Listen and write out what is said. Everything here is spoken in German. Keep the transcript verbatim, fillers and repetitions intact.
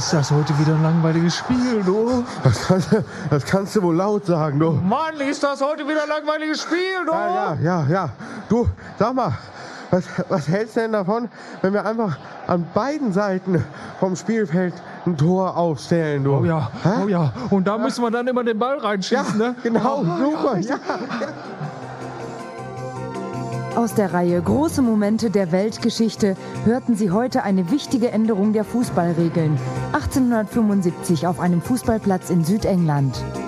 ist das heute wieder ein langweiliges Spiel, du. Das kannst, das kannst du wohl laut sagen, du. Mann, ist das heute wieder ein langweiliges Spiel, du. Ja, ja, ja, ja. Du, sag mal, was, was hältst du denn davon, wenn wir einfach an beiden Seiten vom Spielfeld ein Tor aufstellen, du? Oh ja, Hä? oh ja. Und da müssen wir dann immer den Ball reinschießen, Ja, ne? genau, Oh, super. ja. Ja, ja. Aus der Reihe Große Momente der Weltgeschichte hörten Sie heute eine wichtige Änderung der Fußballregeln. achtzehnhundertfünfundsiebzig auf einem Fußballplatz in Südengland.